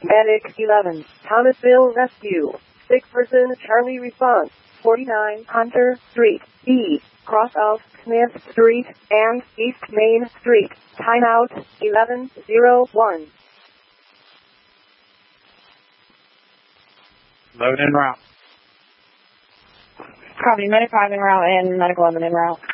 Medic 11, Thomasville Rescue. 6-person Charlie response. 49 Hunter Street, B, cross of Smith Street and East Main Street. Timeout 11:01. Load en route. Copy, Medic 5 en route and Medic 11 en route.